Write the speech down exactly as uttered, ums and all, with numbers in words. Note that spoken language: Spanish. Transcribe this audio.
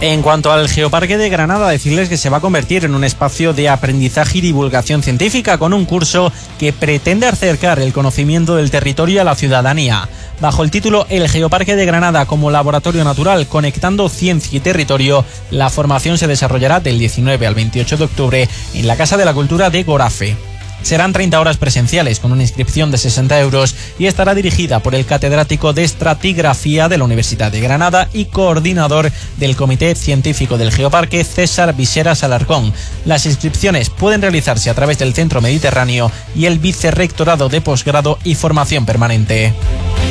En cuanto al Geoparque de Granada, decirles que se va a convertir en un espacio de aprendizaje y divulgación científica con un curso que pretende acercar el conocimiento del territorio a la ciudadanía. Bajo el título El Geoparque de Granada como laboratorio natural, conectando ciencia y territorio, la formación se desarrollará del diecinueve al veintiocho de octubre en la Casa de la Cultura de Gorafe. Serán treinta horas presenciales con una inscripción de sesenta euros y estará dirigida por el catedrático de estratigrafía de la Universidad de Granada y coordinador del Comité Científico del Geoparque, César Viseras Alarcón. Las inscripciones pueden realizarse a través del Centro Mediterráneo y el Vicerrectorado de Posgrado y Formación Permanente.